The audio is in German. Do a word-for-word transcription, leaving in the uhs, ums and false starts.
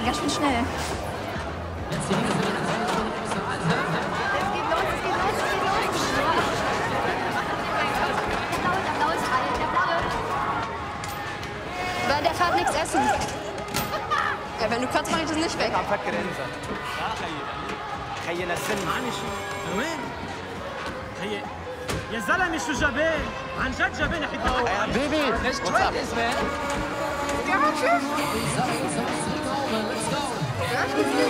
ganz schön schnell. Jetzt geht los, es geht los, es geht los. Der Blaue, der Blaue ist frei, der Blaue. Weil der fährt nichts essen. Ja, wenn du kotzt, mach ich das nicht weg. يا زلمه شو جبان عن جد جبان حتى Baby, let's try this, man. Let's go.